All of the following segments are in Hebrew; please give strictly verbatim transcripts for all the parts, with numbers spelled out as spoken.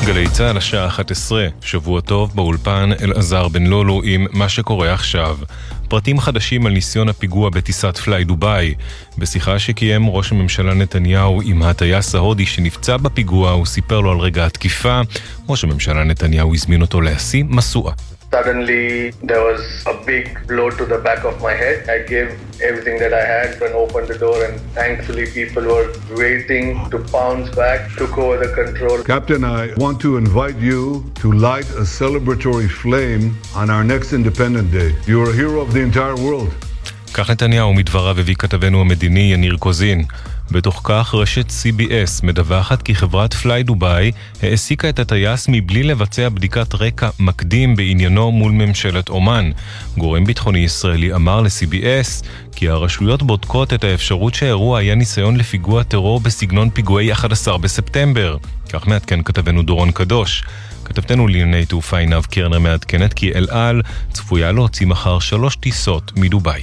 גלי צהל השעה אחת עשרה, שבוע טוב באולפן אלעזר בן לולו עם מה שקורה עכשיו. פרטים חדשים על ניסיון הפיגוע בטיסת פליי דוביי. בשיחה שקיים ראש הממשלה נתניהו עם הטייס ההודי שנפצע בפיגוע, הוא סיפר לו על רגע התקיפה. ראש הממשלה נתניהו הזמין אותו להשיא מסוע. Suddenly there was a big blow to the back of my head. I gave everything that I had and opened the door, and thankfully people were waiting to bounce back, took over the control. Captain, I want to invite you to light a celebratory flame on our next Independence Day. You are a hero of the entire world. כך נתניהו מדבריו הביא כתבנו המדיני יניר קוזין. בתוך כך רשת סי בי אס מדווחת כי חברת פליי דוביי העסיקה את הטייס מבלי לבצע בדיקת רקע מקדים בעניינו מול ממשלת אומן. גורם ביטחוני ישראלי אמר ל-סי בי אס כי הרשויות בודקות את האפשרות שהאירוע היה ניסיון לפיגוע טרור בסגנון פיגועי אחד עשר בספטמבר. כך מעדכן כתבנו דורון קדוש. כתבתנו לענייני תעופה עינב קרנר מעדכנת כי אל על צפויה להוציא מחר שלוש טיסות מדוביי.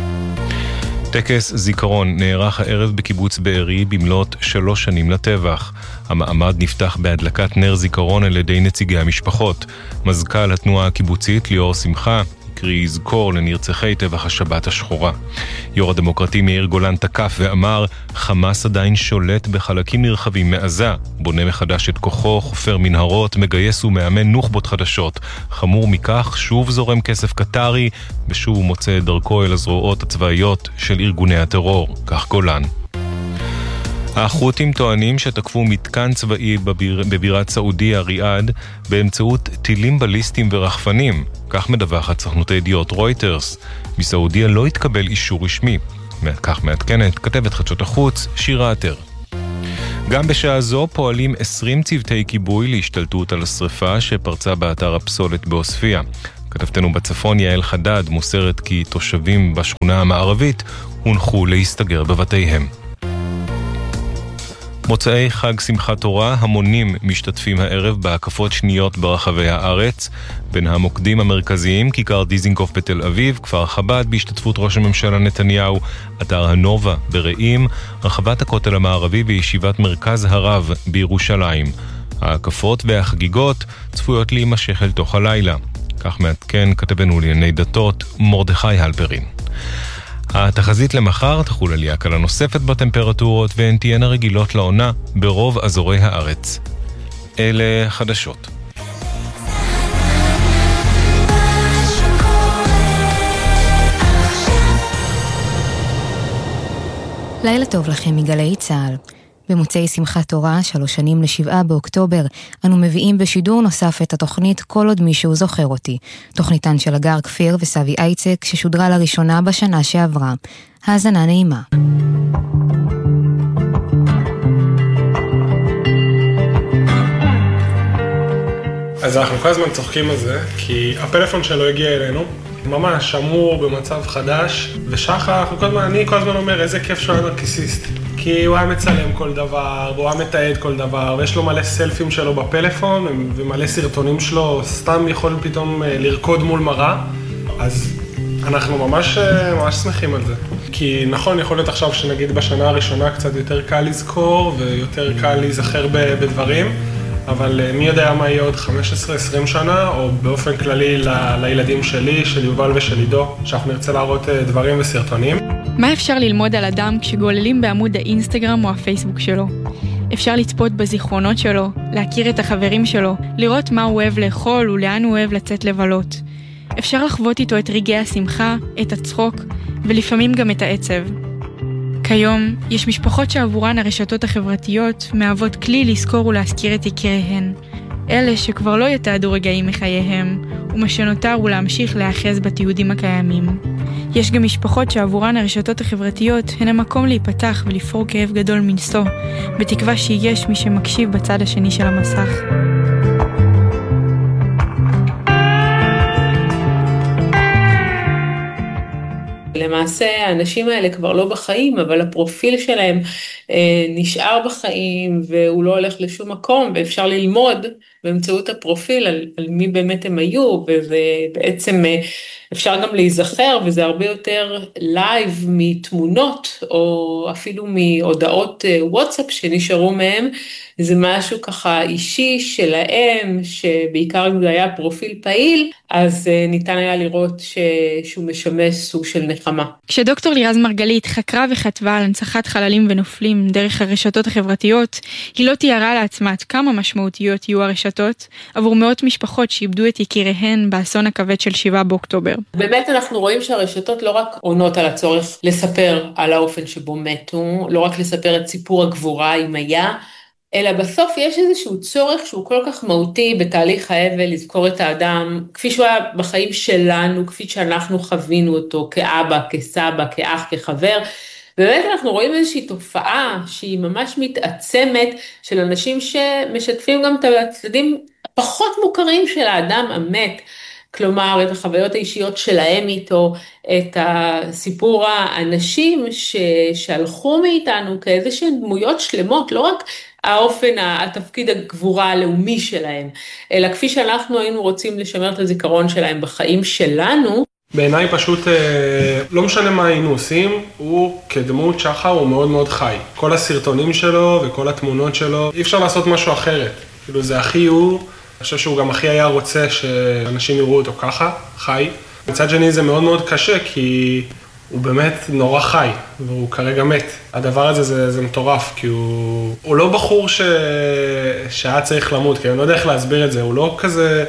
טקס זיכרון נערך הערב בקיבוץ בארי במלאת שלוש שנים לטבח. המעמד נפתח בהדלקת נר זיכרון על ידי נציגי המשפחות. מזכ"ל התנועה הקיבוצית ליאור שמחה הקריא זכור לנרצחי טבח השבת השחורה. יו"ר הדמוקרטי מאיר גולן תקף ואמר, חמאס עדיין שולט בחלקים נרחבים מעזה, בונה מחדש את כוחו, חופר מנהרות, מגייס ומאמן נוח'בות חדשות. חמור מכך, שוב זורם כסף קטרי, ושוב הוא מוצא את דרכו אל הזרועות הצבאיות של ארגוני הטרור. כך גולן. החות'ים טוענים שתקפו מתקן צבאי בביר, בבירת סעודיה, ריאד, באמצעות טילים בליסטיים ורחפנים. כך מדווחת סוכנות הידיעות רויטרס. מסעודיה לא התקבל אישור רשמי. כך מעדכנת כתבת חדשות החוץ שירה עטר. גם בשעה זו פועלים עשרים צוותי כיבוי להשתלטות על השריפה שפרצה באתר הפסולת בעוספיה. כתבתנו בצפון יעל חדד מוסרת כי תושבים בשכונה המערבית הונחו להסתגר בבתיהם. מוצאי חג שמחת תורה, המונים משתתפים הערב בהקפות שניות ברחבי הארץ. בין המוקדים המרכזיים, כיכר דיזינגוף בתל אביב, כפר חב"ד בהשתתפות ראש הממשלה נתניהו, אתר הנובה ברעים, רחבת הכותל המערבי וישיבת מרכז הרב בירושלים. ההקפות והחגיגות צפויות להימשך אל תוך הלילה. כך מעדכן כתבנו לענייני דתות מרדכי הלפרין. התחזית למחר תחול עלייה קלה נוספת בטמפרטורות והן תהיינה רגילות לעונה ברוב אזורי הארץ. אלה חדשות. לילה טוב לכם מגלי צהל. במוצאי שמחת תורה, שלוש שנים לשבעה באוקטובר, אנו מביאים בשידור נוסף את התוכנית כל עוד מישהו זוכר אותי. תוכניתן של אגר כפיר וסבי אייצק ששודרה לראשונה בשנה שעברה. האזנה נעימה. אז אנחנו כל הזמן צוחקים על זה, כי הפלאפון שלו הגיע אלינו, ממש אמור במצב חדש, ושחר, כל הזמן, אני כל הזמן אומר איזה כיף שהוא היה נרקיסיסט. כי הוא היה מצלם כל דבר, הוא היה מתעד כל דבר, ויש לו מלא סלפים שלו בפלאפון, ומלא סרטונים שלו, סתם יכול פתאום לרקוד מול מראה, אז אנחנו ממש, ממש שמחים על זה. כי נכון, יכול להיות עכשיו שנגיד בשנה הראשונה קצת יותר קל לזכור, ויותר קל להיזכר בדברים, אבל מי יודע מה יהיה עוד חמש עשרה עשרים שנה, או באופן כללי ל- לילדים שלי, של יובל ושל עידו, שאנחנו נרצה להראות דברים וסרטונים. מה אפשר ללמוד על אדם כשגוללים בעמוד האינסטגרם או הפייסבוק שלו? אפשר לצפות בזיכרונות שלו, להכיר את החברים שלו, לראות מה הוא אוהב לאכול ולאן הוא אוהב לצאת לבלות. אפשר לחוות איתו את רגעי השמחה, את הצחוק, ולפעמים גם את העצב. כיום, יש משפחות שעבורן הרשתות החברתיות מהוות כלי לזכור ולהזכיר את יקיריהן. אלה שכבר לא יתעדו רגעים מחייהם, ומה שנותר הוא להמשיך להאחז בתיעודים הקיימים. יש גם משפחות שעבורן הרשתות החברתיות הן המקום להיפתח ולפרוק כאב גדול מנסו, בתקווה שיש מי שמקשיב בצד השני של המסך. למעשה האנשים האלה כבר לא בחיים, אבל הפרופיל שלהם אה, נשאר בחיים והוא לא הולך לשום מקום, ואפשר ללמוד באמצעות הפרופיל על, על מי באמת הם היו, ובעצם אה, אפשר גם להיזכר, וזה הרבה יותר לייב מתמונות, או אפילו מהודעות אה, וואטסאפ שנשארו מהם, זה משהו ככה אישי שלהם, שבעיקר אם זה היה פרופיל פעיל, אז uh, ניתן היה לראות ש... שהוא משמש סוג של נחמה. כשדוקטור לירז מרגלית חקרה וכתבה על הנצחת חללים ונופלים דרך הרשתות החברתיות, היא לא תיארה לעצמה עד כמה משמעותיות יהיו הרשתות עבור מאות משפחות שאיבדו את יקיריהן באסון הכבד של שבעה באוקטובר. באמת אנחנו רואים שהרשתות לא רק עונות על הצורך לספר על האופן שבו מתו, לא רק לספר את סיפור הגבורה אם היה, אלא בסוף יש איזשהו צורך שהוא כל כך מהותי בתהליך האבל, לזכור את האדם, כפי שהוא היה בחיים שלנו, כפי שאנחנו חווינו אותו, כאבא, כסבא, כאח, כחבר, ובאמת אנחנו רואים איזושהי תופעה שהיא ממש מתעצמת, של אנשים שמשתפים גם את הצדדים פחות מוכרים של האדם המת, כלומר את החוויות האישיות שלהם איתו, את הסיפור האנשים שהלכו מאיתנו כאיזשהן דמויות שלמות, לא רק האופן, התפקיד הגבורה הלאומי שלהם, אלא כפי שאנחנו היינו רוצים לשמר את הזיכרון שלהם בחיים שלנו. בעיניי פשוט, לא משנה מה היינו עושים, הוא כדמות שחר הוא מאוד מאוד חי. כל הסרטונים שלו וכל התמונות שלו, אי אפשר לעשות משהו אחרת. כאילו זה הכי הוא, אני חושב שהוא גם הכי היה רוצה שאנשים יראו אותו ככה, חי. מצד שני זה מאוד מאוד קשה, כי הוא באמת נורא חי, והוא כרגע מת. הדבר הזה זה, זה מטורף, כי הוא, הוא לא בחור ש... שהיה צריך למות, כי אני לא יודע איך להסביר את זה, הוא לא כזה,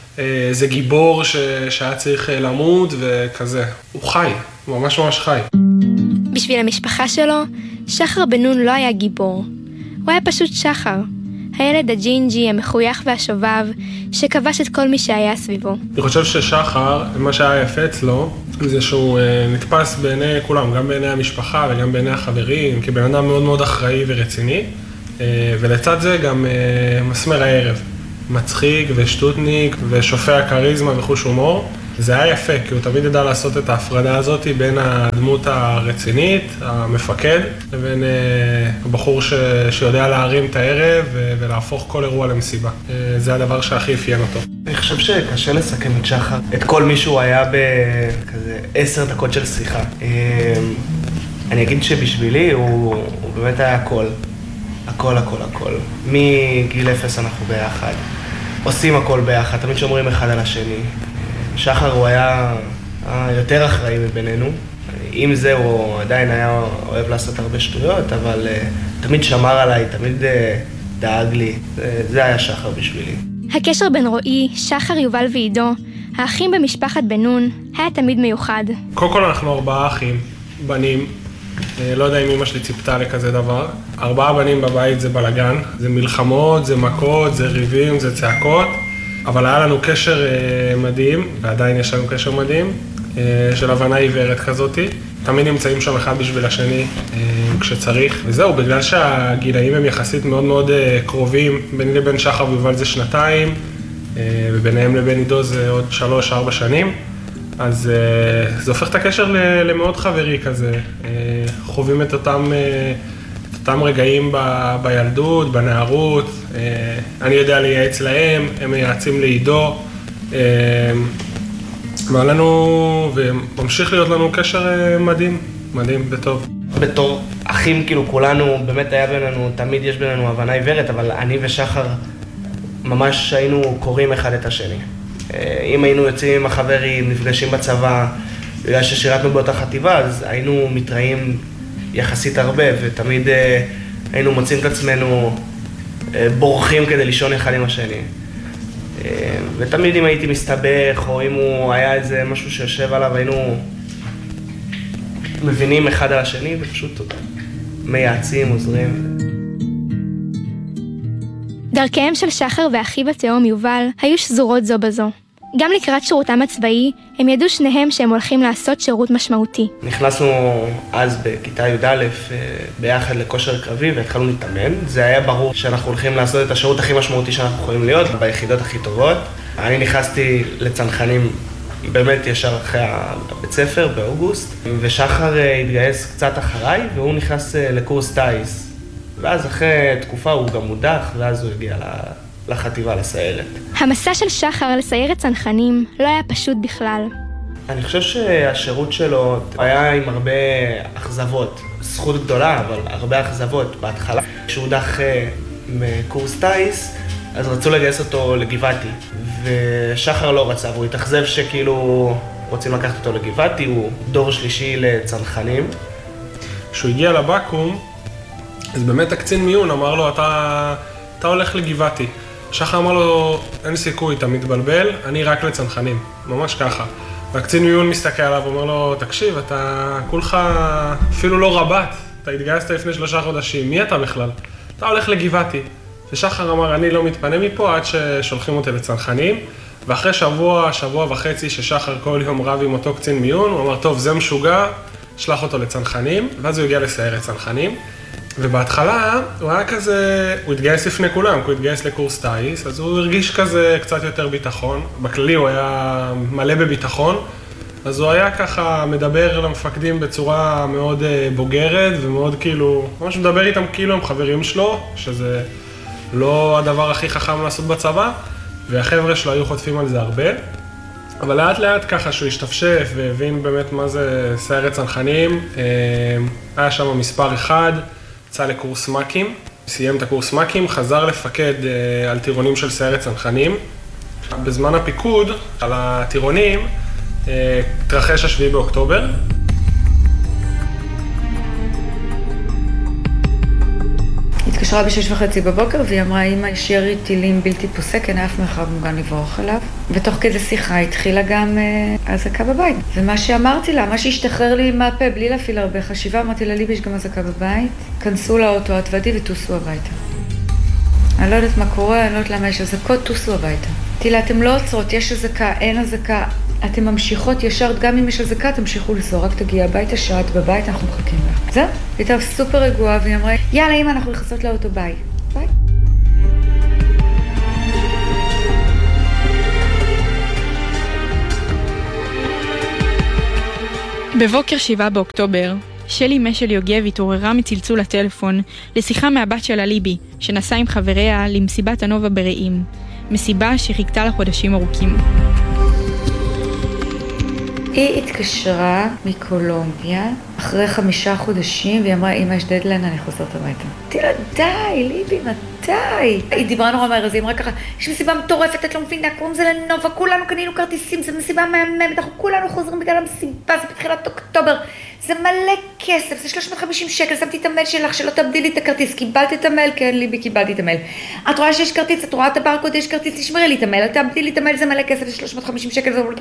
זה גיבור ש... שהיה צריך למות וכזה. הוא חי, הוא ממש ממש חי. בשביל המשפחה שלו, שחר בן נון לא היה גיבור. הוא היה פשוט שחר. הילד הג'ינג'י, המחוייך והשובב, שכבש את כל מי שהיה סביבו. אני חושב ששחר, מה שהיה יפה אצלו, זה שהוא נתפס בעיני כולם, גם בעיני המשפחה וגם בעיני החברים, כבן אדם מאוד מאוד אחראי ורציני, ולצד זה גם מסמר הערב, מצחיק ושטוטניק ושופע קריזמה וחוש הומור. זה היה יפה, כי הוא תמיד ידע לעשות את ההפרדה הזאת בין הדמות הרצינית, המפקד, לבין הבחור ש... שיודע להרים את הערב ולהפוך כל אירוע למסיבה. זה הדבר שהכי אפיין אותו. אני חושב שקשה לסכם את שחר, את כל מישהו היה בכזה עשר דקות של שיחה. אני אגיד שבשבילי הוא, הוא באמת היה הכל, הכל, הכל, הכל. מגיל אפס אנחנו ביחד, עושים הכל ביחד, תמיד שומרים אחד על השני. שחר הוא היה יותר אחראי מבינינו, עם זה הוא עדיין היה אוהב לעשות הרבה שטויות, אבל uh, תמיד שמר עליי, תמיד uh, דאג לי, זה, זה היה שחר בשבילי. הקשר בין רועי, שחר, יובל ועידו, האחים במשפחת בן נון, היה תמיד מיוחד. קודם כל אנחנו ארבעה אחים, בנים, לא יודע אם אמא שלי ציפתה לכזה דבר. ארבעה בנים בבית זה בלגן, זה מלחמות, זה מכות, זה ריבים, זה צעקות. אבל היה לנו קשר מדהים, ועדיין יש לנו קשר מדהים, של הבנה עיוורת כזאת. תמיד נמצאים שם אחד בשביל השני כשצריך. וזהו, בגלל שהגילאים הם יחסית מאוד מאוד קרובים, ביני לבין שחר ויובל זה שנתיים, וביניהם לבין עידו זה עוד שלוש, ארבע שנים. אז זה הופך את הקשר למאוד חברי כזה. חווים את אותם... אותם רגעים ב, בילדות, בנערות, אני יודע לייעץ להם, הם מייעצים לעידו, והיה לנו, וממשיך להיות לנו קשר מדהים, מדהים וטוב. בתור אחים, כאילו כולנו, באמת היה בינינו, תמיד יש בינינו הבנה עיוורת, אבל אני ושחר ממש היינו קוראים אחד את השני. אם היינו יוצאים עם החברים, נפגשים בצבא, בגלל ששירתנו באותה חטיבה, אז היינו מתראים יחסית הרבה, ותמיד אה, היינו מוצאים את עצמנו אה, בורחים כדי לישון אחד עם השני. אה, ותמיד אם הייתי מסתבך, או אם הוא היה איזה משהו שיושב עליו, היינו מבינים אחד על השני, ופשוט מייעצים, עוזרים. דרכיהם של שחר ואחיו התאום יובל היו שזורות זו בזו. גם לקראת שירותם הצבאי, הם ידעו שניהם שהם הולכים לעשות שירות משמעותי. נכנסנו אז בכיתה י' א' ביחד לכושר קרבי והתחלנו להתאמן. זה היה ברור שאנחנו הולכים לעשות את השירות הכי משמעותי שאנחנו יכולים להיות, ביחידות הכי טובות. אני נכנסתי לצנחנים באמת ישר אחרי הבית ספר באוגוסט, ושחר התגייס קצת אחריי, והוא נכנס לקורס טייס. ואז אחרי תקופה הוא גם מודח, ואז הוא הגיע לחטיבה לסיירת. המסע של שחר לסיירת צנחנים לא היה פשוט בכלל. אני חושב שהשירות שלו היה עם הרבה אכזבות. זכות גדולה, אבל הרבה אכזבות. בהתחלה, כשהוא דח מקורס טייס, אז רצו לגייס אותו לגבעתי. ושחר לא רצה, והוא התאכזב שכאילו רוצים לקחת אותו לגבעתי, הוא דור שלישי לצנחנים. כשהוא הגיע לבקו"ם, אז באמת הקצין מיון אמר לו, אתה, אתה הולך לגבעתי. שחר אמר לו, אין סיכוי, אתה מתבלבל, אני רק לצנחנים. ממש ככה. והקצין מיון מסתכל עליו ואומר לו, תקשיב, אתה כולך אפילו לא רבת, אתה התגייסת לפני שלושה חודשים, מי אתה בכלל? אתה הולך לגבעתי. ושחר אמר, אני לא מתפנה מפה עד ששולחים אותי לצנחנים, ואחרי שבוע, שבוע וחצי ששחר כל יום רב עם אותו קצין מיון, הוא אמר, טוב, זה משוגע, שלח אותו לצנחנים, ואז הוא הגיע לסיירת צנחנים, ובהתחלה הוא היה כזה, הוא התגייס לפני כולם, כי הוא התגייס לקורס טייס, אז הוא הרגיש כזה קצת יותר ביטחון, בכללי הוא היה מלא בביטחון, אז הוא היה ככה מדבר למפקדים בצורה מאוד בוגרת, ומאוד כאילו, ממש מדבר איתם כאילו הם חברים שלו, שזה לא הדבר הכי חכם לעשות בצבא, והחבר'ה שלו היו חוטפים על זה הרבה, אבל לאט לאט ככה שהוא השתפשף והבין באמת מה זה סיירת צנחנים, היה שם מספר אחד, יצא לקורס מקים, סיים את הקורס מקים, חזר לפקד על טירונים של סיירת צנחנים. בזמן הפיקוד על הטירונים התרחש השביעי באוקטובר. התקשרה בשש וחצי בבוקר והיא אמרה, אמא, יש ירי טילים בלתי פוסק, אין אף מרחב מוגן לברוח אליו. ותוך כדי שיחה התחילה גם אה, אזעקה בבית. ומה שאמרתי לה, מה שהשתחרר לי מהפה, בלי להפעיל הרבה חשיבה, אמרתי לה, ליבי, יש גם אזעקה בבית, כנסו לאוטו התוודי וטוסו הביתה. אני לא יודעת מה קורה, אני לא יודעת למה יש אזעקות, טוסו הביתה. תהילה, אתם לא עוצרות, יש אזעקה, אין אזעקה, אתם ממשיכות ישר, גם אם יש אזעקה, תמשיכו לנסוע, רק תגיע הביתה, שעת בבית, אנחנו מחכים לה. זהו, הייתה סופר רגועה, והיא אמרה, יאללה, אמא, אנחנו נכנסות לאוטו, ביי. ביי. בבוקר שבעה באוקטובר, שלי משל יוגב התעוררה מצלצול הטלפון לשיחה מהבת שלה ליבי, שנסעה עם חבריה למסיבת הנובה ברעים, מסיבה שחיכתה לחודשים ארוכים. היא התקשרה מקולומביה אחרי חמישה חודשים, והיא אמרה, אמא, יש דדליין, אני חוזרת הביתה. תראה, די, ליבי, מתי? היא דיברה נורא מהר, אז היא אמרה ככה, יש מסיבה מטורפת, את לא מבינה, קוראים זה לנובה, כולנו קנינו כרטיסים, זה מסיבה מהממת, אנחנו כולנו חוזרים בגלל המסיבה, זה בתחילת אוקטובר, זה מלא כסף, זה שלוש מאות וחמישים שקל, שמתי את המייל שלך, שלא תבדי לי את הכרטיס, קיבלתי את המייל, כן, ליבי, קיבלתי את המייל. את רואה שיש כרטיס, את רואה את הברקוד, יש כרטיס, תשמרי לי את המייל, תבדי לי את המייל, זה מלא כסף, זה שלוש מאות וחמישים שקל, זה...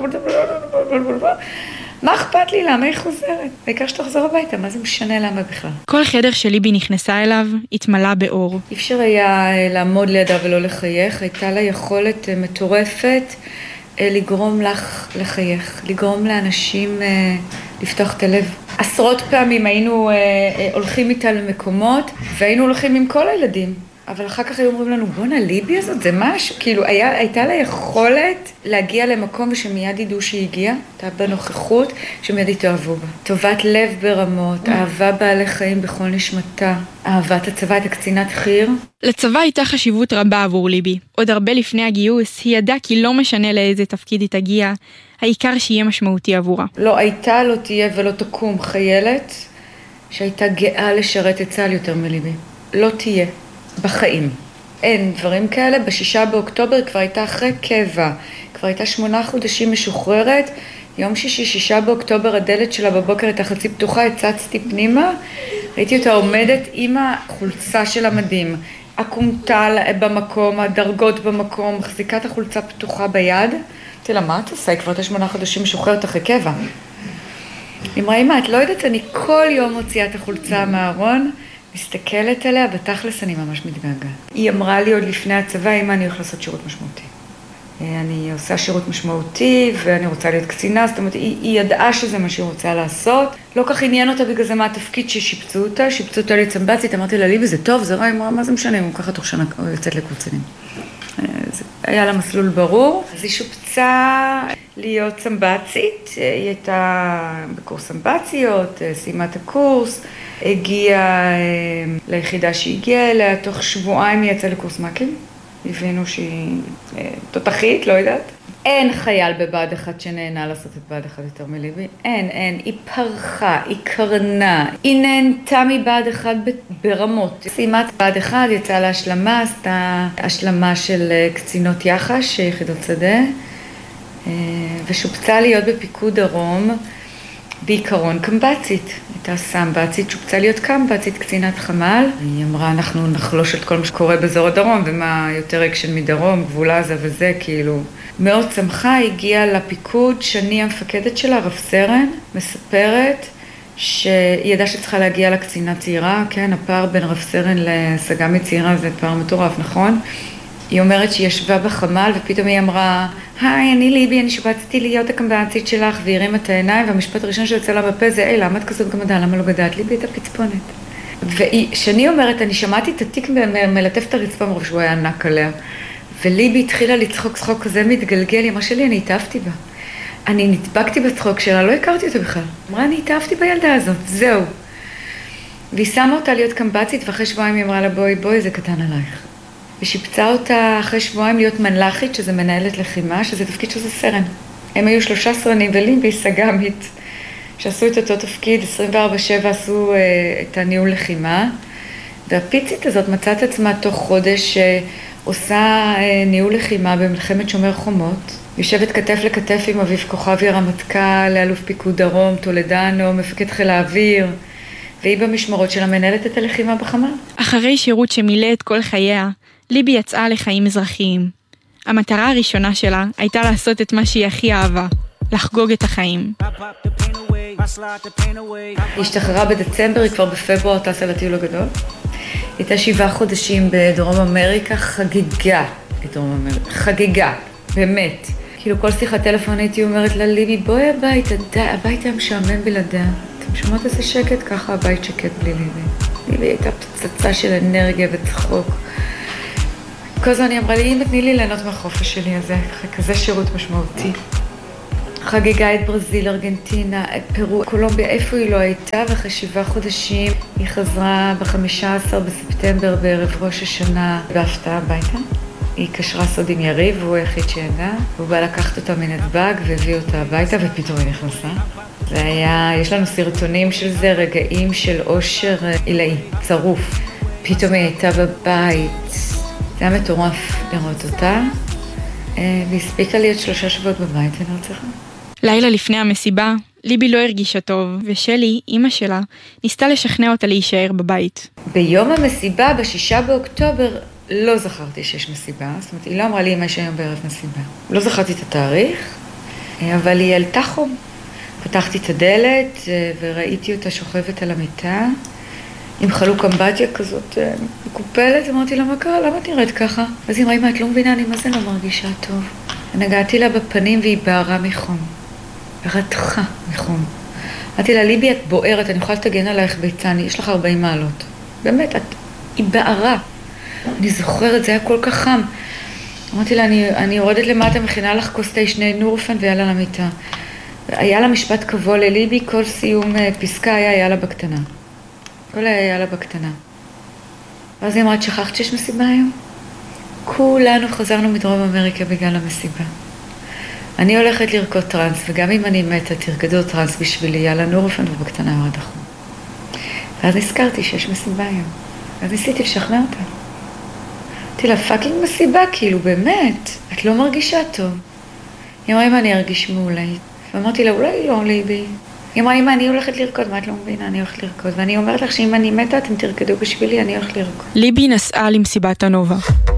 מה אכפת לי? למה היא חוזרת? בעיקר שתחזור הביתה, מה זה משנה למה בכלל? כל חדר שליבי נכנסה אליו התמלא באור. אי אפשר היה לעמוד לידה ולא לחייך, הייתה לה יכולת מטורפת לגרום לך לחייך, לגרום לאנשים לפתוח את הלב. עשרות פעמים היינו הולכים איתה למקומות, והיינו הולכים עם כל הילדים. אבל אחר כך היו אומרים לנו, בונה, ליבי הזאת, זה משהו, כאילו, היה, הייתה לה יכולת להגיע למקום ושמיד ידעו שהיא הגיעה, הייתה בנוכחות, שמיד התאהבו בה. טובת לב ברמות, אהבה בעלי חיים בכל נשמתה, אהבת הצבא, את הקצינת חיר. לצבא הייתה חשיבות רבה עבור ליבי. עוד הרבה לפני הגיוס, היא ידעה כי לא משנה לאיזה תפקיד היא תגיע, העיקר שיהיה משמעותי עבורה. לא הייתה, לא תהיה ולא תקום חיילת, שהייתה גאה לשרת את צה"ל יותר מליבי. לא תהיה. בחיים. אין דברים כאלה. בשישה באוקטובר כבר הייתה אחרי קבע, כבר הייתה שמונה חודשים משוחררת. יום שישי, שישה באוקטובר, הדלת שלה בבוקר הייתה חצי פתוחה, הצצתי פנימה, ראיתי אותה עומדת עם החולצה של המדים, הקומטל במקום, הדרגות במקום, מחזיקה את החולצה פתוחה ביד. אמרתי לה, מה את עושה? היא כבר הייתה שמונה חודשים משוחררת אחרי קבע. היא אמרה, אמא, את לא יודעת, אני כל יום מוציאה את החולצה מהארון, מסתכלת עליה, בתכלס אני ממש מתגעגעת. היא אמרה לי עוד לפני הצבא, אמא, אני הולכת לעשות שירות משמעותי. אני עושה שירות משמעותי, ואני רוצה להיות קצינה, זאת אומרת, היא, היא ידעה שזה מה שהיא רוצה לעשות. לא כך עניין אותה בגלל זה מה התפקיד ששיפצו אותה, שיפצו אותה לצמבצית, אמרתי לה, ליבי, זה טוב, זה רע, מה זה משנה, הוא ככה תוך שנה יוצאת לקורס קצינים. זה היה לה מסלול ברור, אז היא שופצה להיות סמבצית, היא הייתה בקורס סמבציות, סיימה את הקורס, הגיעה ליחידה שהגיעה אליה, תוך שבועיים היא יצאה לקורס מקים, הבינו שהיא תותחית, לא יודעת. אין חייל בבה"ד אחת שנהנה לעשות את בה"ד אחת יותר מליבי, אין, אין, היא פרחה, היא קרנה, היא נהנתה מבה"ד אחת ברמות. סיימת בה"ד אחת, יצאה להשלמה, עשתה השלמה של קצינות יח"ש, יחידות שדה, ושופצה להיות בפיקוד דרום, בעיקרון קמב"צית. הייתה סמב"צית, שופצה להיות קמב"צית, קצינת חמ"ל. היא אמרה, אנחנו נחלוש את כל מה שקורה באזור הדרום, ומה יותר אקשן מדרום, גבול עזה וזה, כאילו. מאוד שמחה, הגיעה לפיקוד, שני המפקדת שלה, רב סרן, מספרת שהיא ידעה שצריכה להגיע לקצינה צעירה, כן, הפער בין רב סרן לסג"מית צעירה זה פער מטורף, נכון? היא אומרת שהיא ישבה בחמ"ל ופתאום היא אמרה, היי, אני ליבי, אני שובצתי להיות הקמב"צית שלך, והיא הרימה את העיניים, והמשפט הראשון שיוצא לה בפה זה, היי, למה את כזאת גמדה, למה לא גדעת? ליבי הייתה פצפונת. ושני אומרת, אני שמעתי את התיק מלטף את הרצפה מרוב שהוא היה ענק עליה, וליבי התחילה לצחוק צחוק כזה מתגלגל, היא אמרה שלי, אני התאהבתי בה. אני נדבקתי בצחוק שלה, לא הכרתי אותה בכלל. אמרה, אני התאהבתי בילדה הזאת, זהו. והיא שמה אותה להיות קמב"צית, ואחרי שבועיים היא אמרה לה, בואי, בואי, זה קטן עלייך. ושיפצה אותה אחרי שבועיים להיות מנל"חית, שזה מנהלת לחימה, שזה תפקיד שזה סרן. הם היו שלושה סרנים וליבי סג"מית, שעשו את אותו תפקיד, עשרים וארבע שבע עשו אה, את הניהול לחימה, והפיצית הזאת מצאת עצמה תוך חודש אה, עושה אה, ניהול לחימה במלחמת שומר חומות, יושבת כתף לכתף עם אביב כוכבי הרמטכ"ל, לאלוף פיקוד דרום, טולדנו, מפקד חיל האוויר, והיא במשמרות שלה מנהלת את הלחימה בחמ"ל. אחרי שירות שמילא את כל חייה, ליבי יצאה לחיים אזרחיים. המטרה הראשונה שלה הייתה לעשות את מה שהיא הכי אהבה, לחגוג את החיים. היא השתחררה בדצמבר, היא כבר בפברואר טסה לטיול הגדול. הייתה שבעה חודשים בדרום אמריקה, חגיגה בדרום אמריקה, חגיגה, באמת. כאילו כל שיחה טלפונית היא אומרת לה, ליבי, בואי הביתה, הבית היה משעמם בלעדיה. אתם שומעות איזה שקט? ככה הבית שקט בלי ליבי. ליבי הייתה פצצה של אנרגיה וצחוק. כל הזמן היא אמרה לי, אם תני לי ליהנות מהחופש שלי הזה, כזה שירות משמעותי. חגגה את ברזיל, ארגנטינה, את פרו, קולומביה, איפה היא לא הייתה, ואחרי שבעה חודשים היא חזרה ב-חמישה עשר בספטמבר בערב ראש השנה בהפתעה הביתה. היא קשרה סוד עם יריב, והוא היחיד שידע, והוא בא לקחת אותה מנתב"ג והביא אותה הביתה, ופתאום היא נכנסה. זה היה, יש לנו סרטונים של זה, רגעים של אושר עילאי, צרוף. פתאום היא הייתה בבית. זה היה מטורף לראות אותה, והספיקה להיות שלושה שבועות בבית ונרצחה. לילה לפני המסיבה, ליבי לא הרגישה טוב, ושלי, אמא שלה, ניסתה לשכנע אותה להישאר בבית. ביום המסיבה, בשישה באוקטובר, לא זכרתי שיש מסיבה, זאת אומרת, היא לא אמרה לי אמא שהיום בערב מסיבה. לא זכרתי את התאריך, אבל היא עלתה חום. פתחתי את הדלת וראיתי אותה שוכבת על המיטה, עם חלוק אמבטיה כזאת מקופלת, אמרתי לה, מה קרה? למה את נראית ככה? אז היא אמרה, אמא, את לא מבינה, אני מה זה לא מרגישה טוב. נגעתי לה בפנים והיא בערה מחום. רתחה מחום. אמרתי לה, ליבי, את בוערת, אני יכולה לתגן עלייך ביצה, יש לך ארבעים מעלות. באמת, את, היא בערה. אני זוכרת, זה היה כל כך חם. אמרתי לה, אני, אני יורדת למטה, מכינה לך כוס תה, שני נורפן ויאללה למיטה. היה לה משפט קבוע לליבי, כל סיום פסקה היה יאללה בקטנה. כל היה לה בקטנה. ואז היא אמרה, את שכחת שיש מסיבה היום? כולנו חזרנו מדרום אמריקה בגלל המסיבה. אני הולכת לרקוד טרנס, וגם אם אני מתה, תרקדו טרנס בשבילי, יאללה נורפן ובקטנה יורד החום. ואז נזכרתי שיש מסיבה היום. אז ניסיתי לשכנע אותה. אמרתי לה, פאקינג מסיבה, כאילו, באמת, את לא מרגישה טוב. היא אמרה, אם אני ארגיש מעולה. ואמרתי לה, אולי לא, ליבי. היא אמרה, אמא, אני הולכת לרקוד, מה את לא מבינה? אני הולכת לרקוד. ואני אומרת לך שאם אני מתה, אתם תרקדו בשבילי, אני הולכת לרקוד. ליבי נסעה למסיבת הנובה.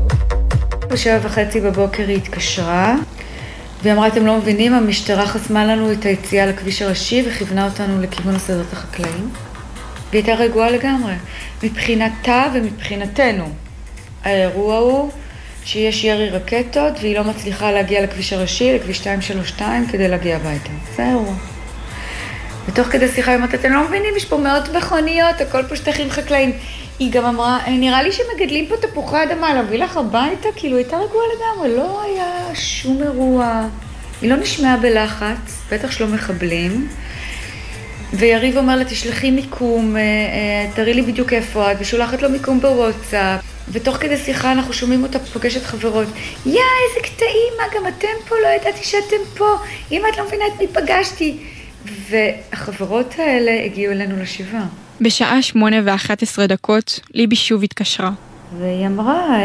בשבע וחצי בבוקר היא התקשרה, והיא אמרה, אתם לא מבינים, המשטרה חסמה לנו את היציאה לכביש הראשי, וכיוונה אותנו לכיוון השדות החקלאיים. והיא הייתה רגועה לגמרי. מבחינתה ומבחינתנו, האירוע הוא שיש ירי רקטות, והיא לא מצליחה להגיע לכביש הראשי, לכביש שתיים שלוש שתיים, כדי להגיע הביתה. זה האירוע. ותוך כדי שיחה, היא אומרת, אתם לא מבינים, יש פה מאות מכוניות, הכל פה שטחים חקלאיים. היא גם אמרה, נראה לי שמגדלים פה תפוחי אדמה, להביא לך הביתה, כאילו הייתה רגועה לגמרי, לא היה שום אירוע. היא לא נשמעה בלחץ, בטח שלא מחבלים. ויריב אומר לה, תשלחי מיקום, תראי לי בדיוק איפה את, ושולחת לו מיקום בוואטסאפ. ותוך כדי שיחה אנחנו שומעים אותה פוגשת חברות. יא, איזה קטעים, מה, גם אתם פה? לא ידעתי שאתם פה. אם את לא מבינה את מי פגשתי. והחברות האלה הגיעו אלינו לשבעה. בשעה שמונה ואחת עשרה דקות, ליבי שוב התקשרה. והיא אמרה,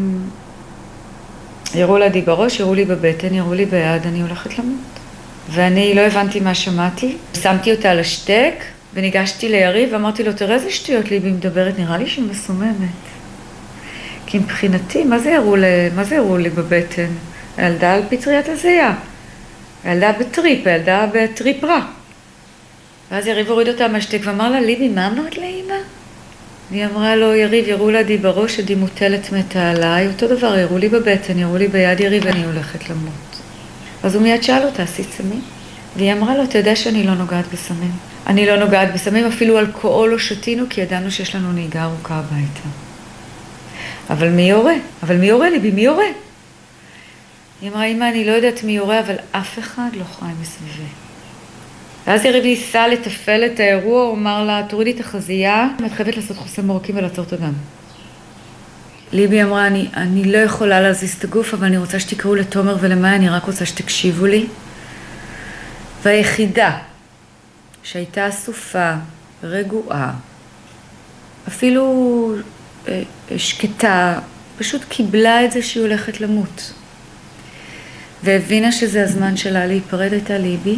יראו לידי בראש, יראו לי בבטן, יראו לי ביד, אני הולכת למות. ואני לא הבנתי מה שמעתי. שמתי אותה על השטק, וניגשתי ליריב, ואמרתי לו, תראה איזה שטויות ליבי מדברת, נראה לי שהיא מסוממת. כי מבחינתי, מה זה יראו לי, מה זה יראו לי בבטן? הילדה על פטריית הזייה. הילדה בטריפ, הילדה בטריפ רע. ואז יריב הוריד אותה מהשטק ואמר לה, ליבי, מה אמרת לאמא? והיא אמרה לו, יריב, יראו לידי בראש, עדי מוטלת מתה עליי, אותו דבר, יראו לי בבטן, יראו לי ביד יריב, אני הולכת למות. אז הוא מיד שאל אותה, עשית סמים? והיא אמרה לו, אתה יודע שאני לא נוגעת בסמים. אני לא נוגעת בסמים, אפילו אלכוהול לא שתינו, כי ידענו שיש לנו נהיגה ארוכה הביתה. אבל מי יורה? אבל מי יורה ליבי? מי יורה? היא אמרה, אמא, אני לא יודעת מי יורה, אבל אף אחד לא חי מסביבי. ואז יריב ניסה לתפעל את האירוע, הוא אמר לה, תורידי את החזייה, את חייבת לעשות חוסם מורקים ולעצור את הדם. ליבי אמרה, אני, אני לא יכולה להזיז את הגוף, אבל אני רוצה שתקראו לתומר ולמאי, אני רק רוצה שתקשיבו לי. והיחידה שהייתה אסופה, רגועה, אפילו אה, שקטה, פשוט קיבלה את זה שהיא הולכת למות. והבינה שזה הזמן שלה להיפרד, הייתה ליבי.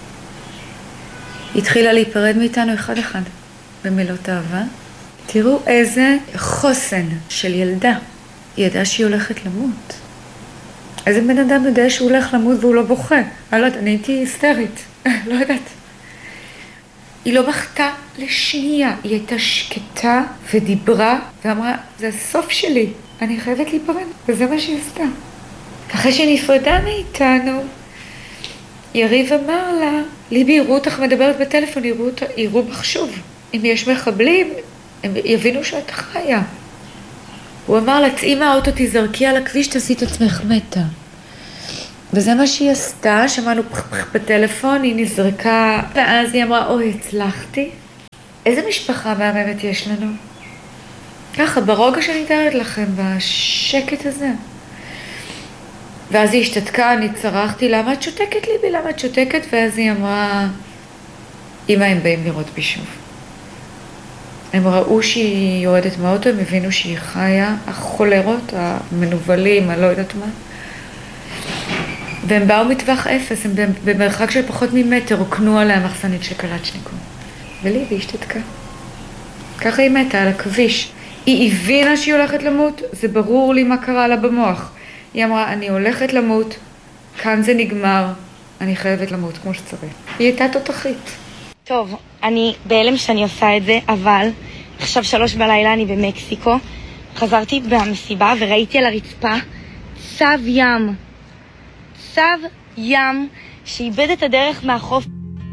התחילה להיפרד מאיתנו אחד אחד במילות אהבה. תראו איזה חוסן של ילדה. היא ידעה שהיא הולכת למות. איזה בן אדם יודע שהוא הולך למות והוא לא בוכה. אני לא יודעת, אני הייתי היסטרית. לא יודעת. היא לא בכתה לשנייה. היא הייתה שקטה ודיברה ואמרה, זה הסוף שלי. אני חייבת להיפרד. וזה מה שהיא עשתה. אחרי שנפרדה מאיתנו, יריב אמר לה, ליבי, יראו אותך מדברת בטלפון, יראו, יראו בך שוב. אם יש מחבלים, הם יבינו שאת חיה. הוא אמר לה, צאי מהאוטו, תזרקי על הכביש, תעשי את עצמך מתה. וזה מה שהיא עשתה, שמענו פח פח בטלפון, היא נזרקה, ואז היא אמרה, אוי, הצלחתי. איזה משפחה מהממת יש לנו? ככה, ברוגע שאני מתארת לכם, בשקט הזה. ואז היא השתתקה, אני צרחתי, למה את שותקת ליבי? למה את שותקת? ואז היא אמרה, אמא, הם באים לראות בי שוב. הם ראו שהיא יורדת מהאוטו, הם הבינו שהיא חיה, החולרות, המנובלים, אני לא יודעת מה. והם באו מטווח אפס, הם במרחק של פחות ממטר, רוקנו עליה מחסנית של קלצ'ניקוב. וליבי השתתקה. ככה היא מתה על הכביש. היא הבינה שהיא הולכת למות, זה ברור לי מה קרה לה במוח. היא אמרה, אני הולכת למות, כאן זה נגמר, אני חייבת למות כמו שצריך. היא הייתה תותחית. טוב, אני בהלם שאני עושה את זה, אבל עכשיו שלוש בלילה אני במקסיקו, חזרתי במסיבה וראיתי על הרצפה צב ים. צב ים שאיבד את הדרך מהחוף.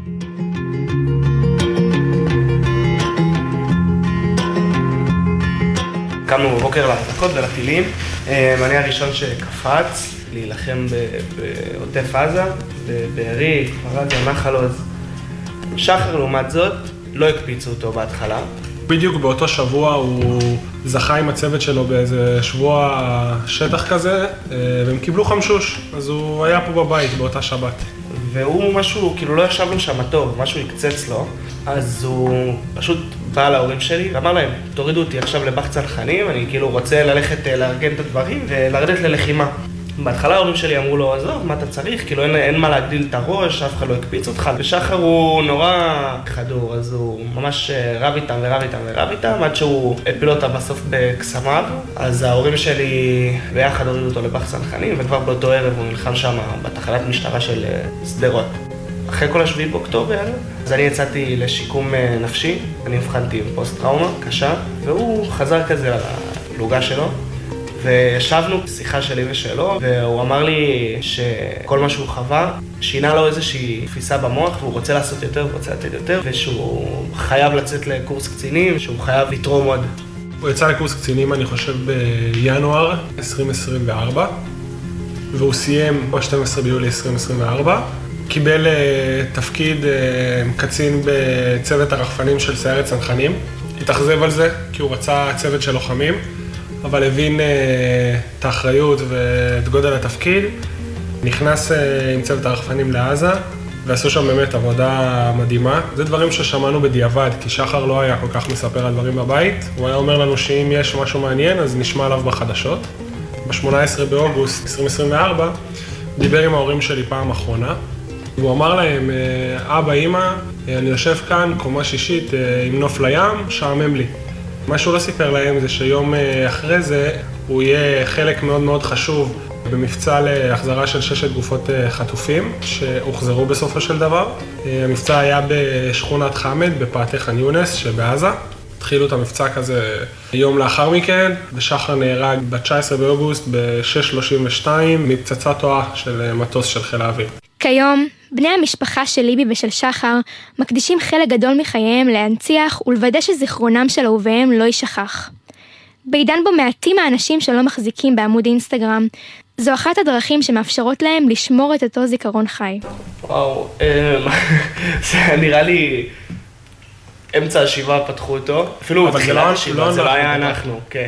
קמנו בבוקר להפסקות ולטילים. אני הראשון שקפץ להילחם בעוטף עזה, בבארי, כפר עזה, נחל עוז. שחר לעומת זאת לא הקפיצו אותו בהתחלה. בדיוק באותו שבוע הוא זכה עם הצוות שלו באיזה שבוע שטח כזה, והם קיבלו חמשוש, אז הוא היה פה בבית באותה שבת. והוא משהו, כאילו לא ישב לו שם טוב, משהו יקצץ לו, אז הוא פשוט בא להורים שלי ואמר להם, תורידו אותי עכשיו לבח צנחנים, אני כאילו רוצה ללכת לארגן את הדברים ולרדת ללחימה. בהתחלה ההורים שלי אמרו לו, עזוב, מה אתה צריך? כאילו אין, אין מה להגדיל את הראש, אף אחד לא הקפיץ אותך. ושחר הוא נורא חדור, אז הוא ממש רב איתם ורב איתם ורב איתם, עד שהוא הפיל אותה בסוף בקסמיו. אז ההורים שלי ביחד הורידו אותו לבח צנחנים, וכבר באותו ערב הוא נלחם שם בתחנת משטרה של סדרות. אחרי כל השביעי באוקטובר, אז אני יצאתי לשיקום נפשי, אני הבחנתי בפוסט טראומה קשה, והוא חזר כזה ללוגה שלו. וישבנו שיחה שלי ושלו, והוא אמר לי שכל מה שהוא חווה שינה לו איזושהי תפיסה במוח, והוא רוצה לעשות יותר, הוא רוצה לתת יותר, ושהוא חייב לצאת לקורס קצינים, שהוא חייב לתרום עוד. הוא יצא לקורס קצינים, אני חושב, בינואר עשרים עשרים וארבע, והוא סיים ב-שנים עשר ביולי עשרים עשרים וארבע. קיבל תפקיד קצין בצוות הרחפנים של סיירת צנחנים. התאכזב על זה, כי הוא רצה צוות של לוחמים, אבל הבין את האחריות ואת גודל התפקיד. נכנס עם צוות הרחפנים לעזה, ועשו שם באמת עבודה מדהימה. זה דברים ששמענו בדיעבד, כי שחר לא היה כל כך מספר על דברים בבית. הוא היה אומר לנו שאם יש משהו מעניין, אז נשמע עליו בחדשות. ב-שמונה עשרה באוגוסט עשרים עשרים וארבע, דיבר עם ההורים שלי פעם אחרונה. הוא אמר להם, אבא, אמא, אני יושב כאן, קומה שישית, עם נוף לים, שעמם לי. מה שהוא לא סיפר להם זה שיום אחרי זה, הוא יהיה חלק מאוד מאוד חשוב במבצע להחזרה של ששת גופות חטופים, שהוחזרו בסופו של דבר. המבצע היה בשכונת חמד, בפאתי חאן יונס שבעזה. התחילו את המבצע כזה יום לאחר מכן, ושחר נהרג ב-תשעה עשר באוגוסט ב-שש שלושים ושתיים מפצצה תועה של מטוס של חיל האוויר. כיום, בני המשפחה של ליבי ושל שחר מקדישים חלק גדול מחייהם להנציח ולוודא שזיכרונם של אהוביהם לא יישכח. בעידן בו מעטים האנשים שלא מחזיקים בעמוד אינסטגרם, זו אחת הדרכים שמאפשרות להם לשמור את אותו זיכרון חי. וואו, זה נראה לי אמצע השבעה פתחו אותו, אפילו בתחילת השבעה, זה לא היה אנחנו, כן.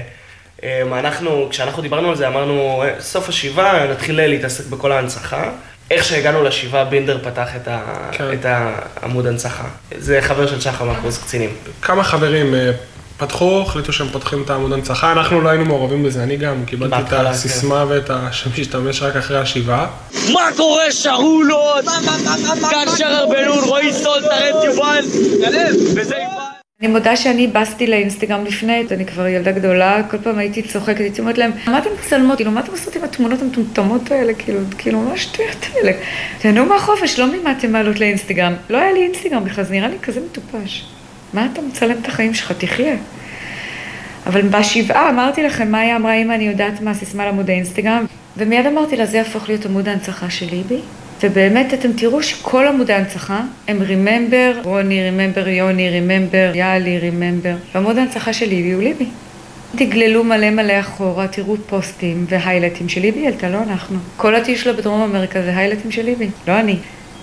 אנחנו, כשאנחנו דיברנו על זה, אמרנו, סוף השבעה נתחיל להתעסק בכל ההנצחה. איך שהגענו לשבעה, בינדר פתח את, ה... כן. את העמוד הנצחה. זה חבר של שחר מהקורס קצינים. כמה חברים פתחו, החליטו שהם פותחים את העמוד הנצחה. אנחנו לא היינו מעורבים בזה, אני גם קיבלתי את הסיסמה ואת השם שהשתמש רק אחרי השבעה. מה קורה שרולות? כאן שרר בנון, רועי סול, תרץ יובל. וזה יובל. אני מודה שאני בסתי לאינסטגרם לפני, אני כבר ילדה גדולה, כל פעם הייתי צוחקת, הייתי אומרת להם, מה אתם מצלמות? כאילו, מה אתם עושות עם התמונות המטומטמות האלה? כאילו, כאילו, מה השטויות האלה? תהנו מהחופש, לא ממה אתם מעלות לאינסטגרם. לא היה לי אינסטגרם בכלל, זה נראה לי כזה מטופש. מה אתה מצלם את החיים שלך? תחיה. אבל בשבעה אמרתי לכם, מה היא אמרה, אם אני יודעת מה הסיסמה לעמוד האינסטגרם, ומיד אמרתי לה, זה יהפוך להיות עמוד ההנצחה של ליבי. ובאמת אתם תראו שכל עמודי ההנצחה הם remember, רוני remember, יוני remember, יאלי remember. ועמוד ההנצחה של ליבי הוא ליבי. תגללו מלא מלא אחורה, תראו פוסטים והיילטים של ליבי, ילתה, לא אנחנו. כל הטיול שלו בדרום אמריקה זה היילטים של ליבי, לא אני.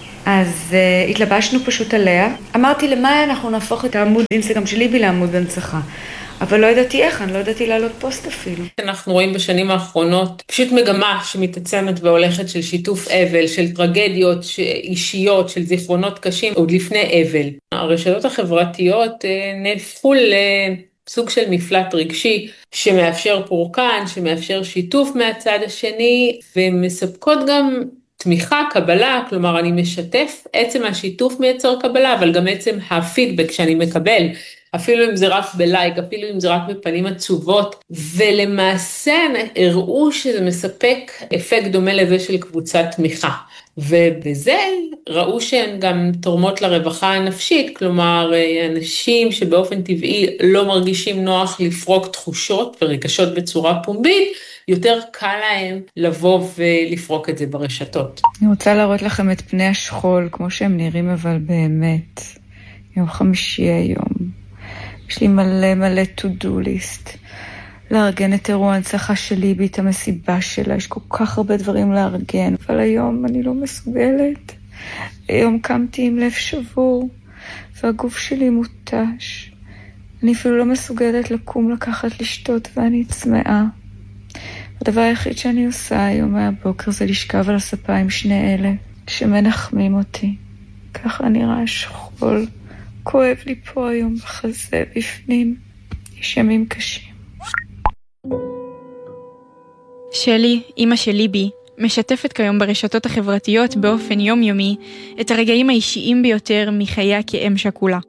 אז uh, התלבשנו פשוט עליה. אמרתי למה אנחנו נהפוך את העמוד אינסטגרם של ליבי לעמוד הנצחה. אבל לא ידעתי איך, אני לא ידעתי לעלות פוסט אפילו. אנחנו רואים בשנים האחרונות פשוט מגמה שמתעצמת והולכת של שיתוף אבל, של טרגדיות אישיות, של זיכרונות קשים, עוד לפני אבל. הרשתות החברתיות נהפכו לסוג של מפלט רגשי שמאפשר פורקן, שמאפשר שיתוף מהצד השני, ומספקות גם תמיכה, קבלה, כלומר אני משתף, עצם השיתוף מייצר קבלה, אבל גם עצם הפידבק שאני מקבל, אפילו אם זה רק בלייק, אפילו אם זה רק בפנים עצובות, ולמעשה הראו שזה מספק אפקט דומה לזה של קבוצת תמיכה. ובזה ראו שהן גם תורמות לרווחה הנפשית, כלומר אנשים שבאופן טבעי לא מרגישים נוח לפרוק תחושות ורגשות בצורה פומבית, יותר קל להם לבוא ולפרוק את זה ברשתות. אני רוצה להראות לכם את פני השכול, כמו שהם נראים אבל באמת. יום חמישי היום. יש לי מלא מלא to-do list. לארגן את אירוע ההנצחה של ליבי, את המסיבה שלה, יש כל כך הרבה דברים לארגן. אבל היום אני לא מסוגלת. היום קמתי עם לב שבור, והגוף שלי מוטש. אני אפילו לא מסוגלת לקום לקחת לשתות ואני צמאה. הדבר היחיד שאני עושה היום מהבוקר זה לשכב על הספה עם שני אלה שמנחמים אותי. ככה נראה השכול. כואב לי פה היום בחזה בפנים. יש ימים קשים. שלי, אמא של ליבי, משתפת כיום ברשתות החברתיות באופן יומיומי את הרגעים האישיים ביותר מחייה כאם שכולה.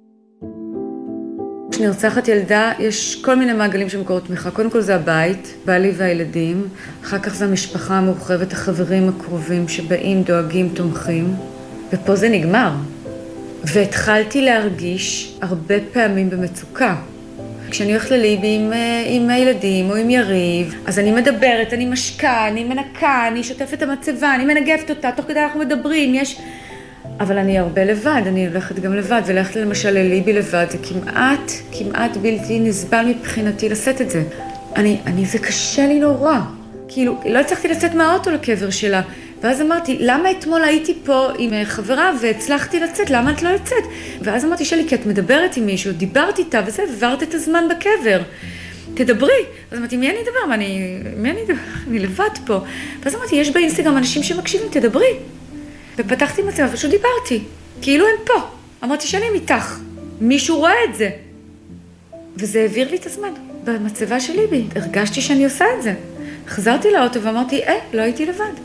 כשנרצחת ילדה, יש כל מיני מעגלים שמקורות תמיכה. קודם כל זה הבית, בעלי והילדים. אחר כך זה המשפחה המורחבת, החברים הקרובים שבאים, דואגים, תומכים. ופה זה נגמר. והתחלתי להרגיש הרבה פעמים במצוקה. כשאני הולכת לליבי עם, עם הילדים או עם יריב, אז אני מדברת, אני משקה, אני מנקה, אני שוטפת את המצבה, אני מנגפת אותה, תוך כדי אנחנו מדברים, יש... אבל אני הרבה לבד, אני הולכת גם לבד, ולכת למשל לליבי לבד, זה כמעט, כמעט בלתי נסבל מבחינתי לשאת את זה. אני, אני, זה קשה לי נורא. כאילו, לא הצלחתי לצאת מהאוטו לקבר שלה, ואז אמרתי, למה אתמול הייתי פה עם חברה והצלחתי לצאת, למה את לא יוצאת? ואז אמרתי, שלי, כי את מדברת עם מישהו, דיברת איתה וזה, עברת את הזמן בקבר. תדברי. אז אמרתי, מי אני אדבר? מה, אני, מי אני אדבר? אני לבד פה. ואז אמרתי, יש באינסטגרם אנשים שמקשיבים, תדברי. ופתחתי מצלמה, פשוט דיברתי. כאילו הם פה. אמרתי שאני איתך. מישהו רואה את זה. וזה העביר לי את הזמן. במצבה של ליבי. הרגשתי שאני עושה את זה. חזרתי לאוטו ואמרתי, אה, לא הייתי לבד.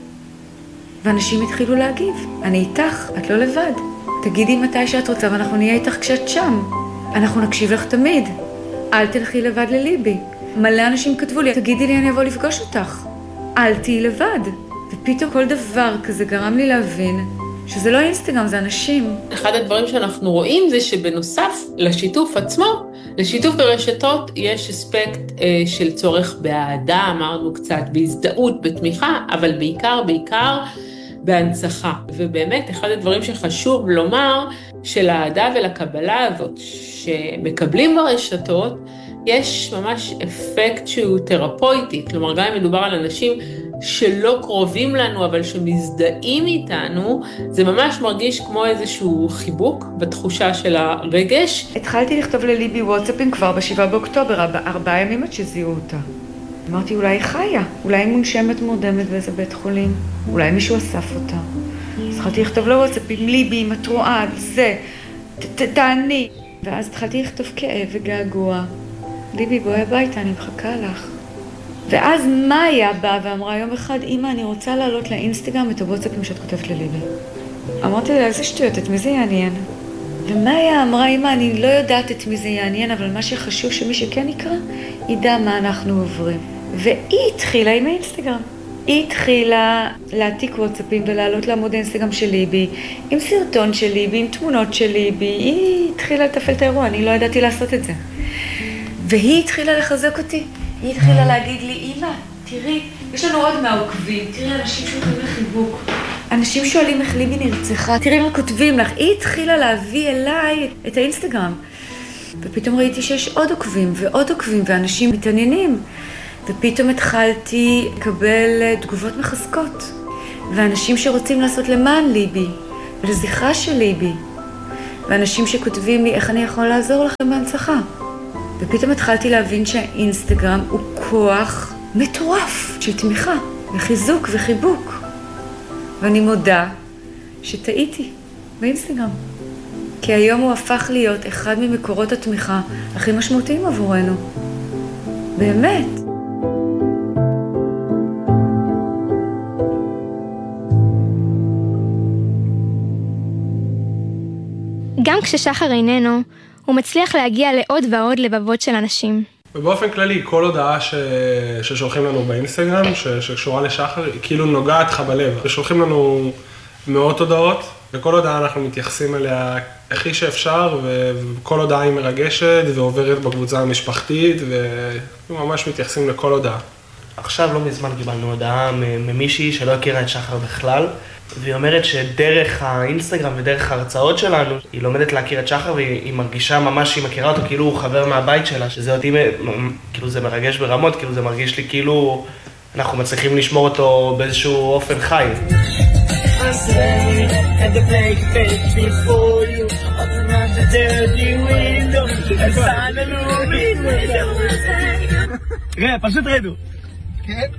ואנשים התחילו להגיב. אני איתך, את לא לבד. תגידי מתי שאת רוצה ואנחנו נהיה איתך כשאת שם. אנחנו נקשיב לך תמיד. אל תלכי לבד לליבי. מלא אנשים כתבו לי, תגידי לי, אני אבוא לפגוש אותך. אל תהי לבד. ופתאום כל דבר כזה גרם לי להבין שזה לא אינסטגרם, זה אנשים. אחד הדברים שאנחנו רואים זה שבנוסף לשיתוף עצמו, לשיתוף ברשתות יש אספקט אה, של צורך באהדה, אמרנו קצת, בהזדהות, בתמיכה, אבל בעיקר, בעיקר בהנצחה. ובאמת, אחד הדברים שחשוב לומר, שלאהדה ולקבלה הזאת שמקבלים ברשתות, יש ממש אפקט שהוא תרפויטי, כלומר גם אם מדובר על אנשים שלא קרובים לנו, אבל שמזדהים איתנו, זה ממש מרגיש כמו איזשהו חיבוק בתחושה של הרגש. התחלתי לכתוב לליבי וואטסאפים כבר בשבעה באוקטובר, ארבעה ימים עד שזיהו אותה. אמרתי, אולי היא חיה, אולי היא מונשמת מורדמת באיזה בית חולים, אולי מישהו אסף אותה. אז התחלתי לכתוב לוואטסאפים, ליבי, אם את רואה, זה, תעני. ואז התחלתי לכתוב כאב וגעגוע. ליבי, בואי הביתה, אני מחכה לך. ואז מאיה באה ואמרה יום אחד, אמא, אני רוצה לעלות לאינסטגרם את הוואטסאפים שאת כותבת לליבי. אמרתי לה, איזה שטויות, את מי זה יעניין? ומאיה אמרה, אמא, אני לא יודעת את מי זה יעניין, אבל מה שחשוב שמי שכן יקרא, ידע מה אנחנו עוברים. והיא התחילה עם האינסטגרם. היא התחילה להעתיק וואטסאפים ולעלות לעמוד האינסטגרם של ליבי, עם סרטון של ליבי, עם תמונות של ליבי. היא התחילה לטפל את האירוע, אני לא ידעתי לעשות את זה. והיא התחילה לחזק אותי. היא התחילה להגיד לי, אמא, תראי, יש לנו עוד מהעוקבים, תראי, אנשים שואלים לחיבוק. אנשים שואלים איך ליבי נרצחה, תראי מה כותבים לך. היא התחילה להביא אליי את האינסטגרם. ופתאום ראיתי שיש עוד עוקבים ועוד עוקבים, ואנשים מתעניינים. ופתאום התחלתי לקבל תגובות מחזקות. ואנשים שרוצים לעשות למען ליבי, ולזכרה של ליבי. ואנשים שכותבים לי, איך אני יכול לעזור לכם בהנצחה. ופתאום התחלתי להבין שהאינסטגרם הוא כוח מטורף של תמיכה וחיזוק וחיבוק. ואני מודה שטעיתי באינסטגרם. כי היום הוא הפך להיות אחד ממקורות התמיכה הכי משמעותיים עבורנו. באמת. גם כששחר איננו, הוא מצליח להגיע לעוד ועוד לבבות של אנשים. ובאופן כללי, כל הודעה ש... ששולחים לנו באינסטגרם, ש... שקשורה לשחר, היא כאילו נוגעת לך בלב. שולחים לנו מאות הודעות, וכל הודעה אנחנו מתייחסים אליה הכי שאפשר, וכל הודעה היא מרגשת ועוברת בקבוצה המשפחתית, וממש מתייחסים לכל הודעה. עכשיו לא מזמן קיבלנו הודעה ממישהי שלא הכירה את שחר בכלל, והיא אומרת שדרך האינסטגרם ודרך ההרצאות שלנו, היא לומדת להכיר את שחר והיא מרגישה ממש שהיא מכירה אותו כאילו הוא חבר מהבית שלה, שזה אותי, כאילו זה מרגש ברמות, כאילו זה מרגיש לי כאילו אנחנו מצליחים לשמור אותו באיזשהו אופן חי. ראה, פשוט רדו. כן?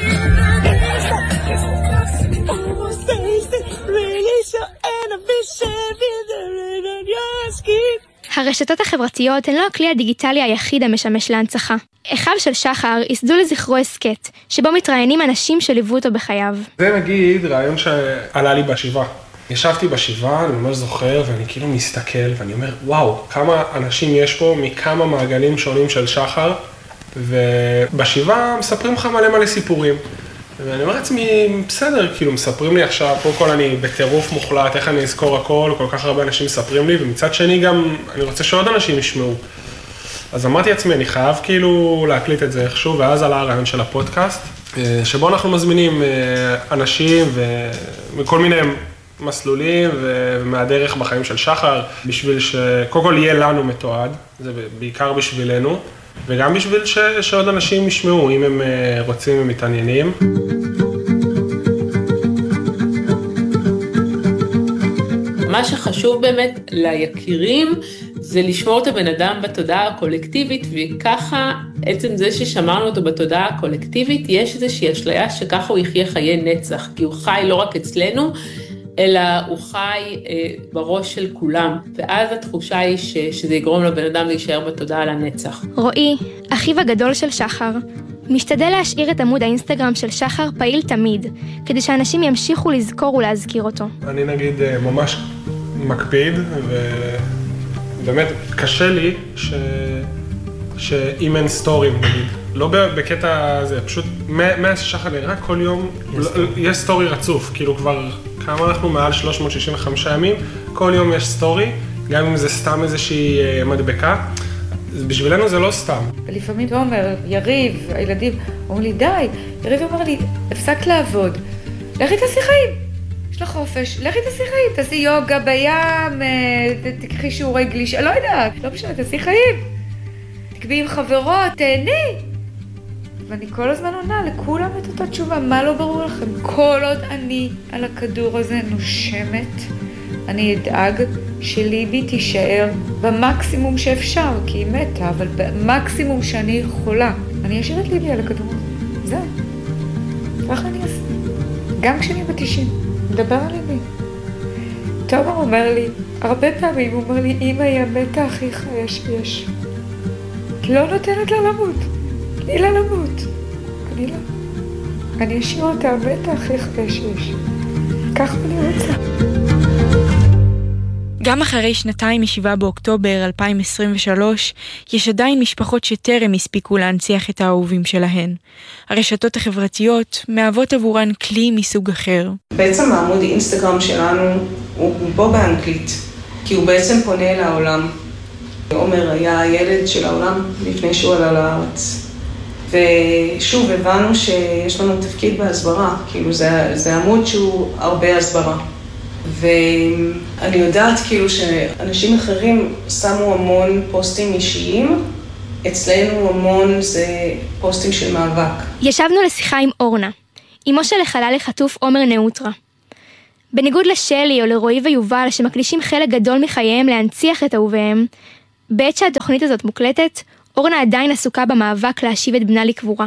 הרשתות החברתיות הן לא הכלי הדיגיטלי היחיד המשמש להנצחה. אחיו של שחר ייסדו לזכרו הסקט, שבו מתראיינים אנשים שליוו אותו בחייו. זה נגיד רעיון שעלה לי בשבעה. ישבתי בשבעה, אני ממש זוכר, ואני כאילו מסתכל, ואני אומר, וואו, כמה אנשים יש פה מכמה מעגלים שונים של שחר, ובשבעה מספרים לך מלא מלא סיפורים. ואני אומר לעצמי, בסדר, כאילו מספרים לי עכשיו, פה כל אני בטירוף מוחלט, איך אני אזכור הכל, כל כך הרבה אנשים מספרים לי, ומצד שני גם אני רוצה שעוד אנשים ישמעו. אז אמרתי לעצמי, אני חייב כאילו להקליט את זה איכשהו, ואז עלה הרעיון של הפודקאסט, שבו אנחנו מזמינים אנשים ומכל מיני מסלולים ומהדרך בחיים של שחר, בשביל שקודם כל יהיה לנו מתועד, זה בעיקר בשבילנו, וגם בשביל ש... שעוד אנשים ישמעו, אם הם רוצים ומתעניינים. מה שחשוב באמת ליקירים זה לשמור את הבן אדם בתודעה הקולקטיבית, וככה עצם זה ששמרנו אותו בתודעה הקולקטיבית, יש איזושהי אשליה שככה הוא יחיה חיי נצח, כי הוא חי לא רק אצלנו, אלא הוא חי אה, בראש של כולם, ואז התחושה היא ש, שזה יגרום לבן אדם להישאר בתודעה לנצח. רועי, אחיו הגדול של שחר, משתדל להשאיר את עמוד האינסטגרם של שחר פעיל תמיד, כדי שאנשים ימשיכו לזכור ולהזכיר אותו. אני נגיד ממש מקפיד, ובאמת קשה לי ש... שאם אין סטורים, נגיד. לא בקטע הזה, פשוט מאז ששחר נראה כל יום, יש סטורי רצוף, כאילו כבר כמה אנחנו מעל שלוש מאות שישים וחמישה ימים, כל יום יש סטורי, גם אם זה סתם איזושהי מדבקה, בשבילנו זה לא סתם. ולפעמים הוא אומר, יריב, הילדים, אומרים לי, די, יריב אומר לי, הפסקת לעבוד, לכי תעשי חיים, יש לך חופש, לכי תעשי חיים, תעשי יוגה בים, תקחי שיעורי גלישה, לא יודעת, לא משנה, תעשי חיים, תקבי עם חברות, תהני. ואני כל הזמן עונה לכולם את אותה תשובה, מה לא ברור לכם? כל עוד אני על הכדור הזה נושמת, אני אדאג שליבי תישאר במקסימום שאפשר, כי היא מתה, אבל במקסימום שאני יכולה. אני אשאיר את ליבי על הכדור הזה. זהו. ככה אני אעשה. גם כשאני בתשעים, מדבר על ליבי. תומר אומר לי, הרבה פעמים הוא אומר לי, אמא היא המתה הכי חיה שיש. לא נותנת לה למות. תני לה למות. אני לא. אני אשאיר אותה המתה הכי חיה שיש. ככה אני רוצה. גם אחרי שנתיים משבעה באוקטובר אלפיים עשרים ושלוש, יש עדיין משפחות שטרם הספיקו להנציח את האהובים שלהן. הרשתות החברתיות מהוות עבורן כלי מסוג אחר. בעצם העמוד אינסטגרם שלנו הוא בו באנגלית, כי הוא בעצם פונה לעולם. עומר היה הילד של העולם לפני שהוא עלה לארץ. ושוב, הבנו שיש לנו תפקיד בהסברה, כאילו זה, זה עמוד שהוא הרבה הסברה. ואני יודעת כאילו שאנשים אחרים שמו המון פוסטים אישיים, אצלנו המון זה פוסטים של מאבק. ישבנו לשיחה עם אורנה, אמו של החלל החטוף עומר נאוטרה. בניגוד לשלי או לרועי ויובל שמקדישים חלק גדול מחייהם להנציח את אהוביהם, בעת שהתוכנית הזאת מוקלטת, אורנה עדיין עסוקה במאבק להשיב את בנה לקבורה.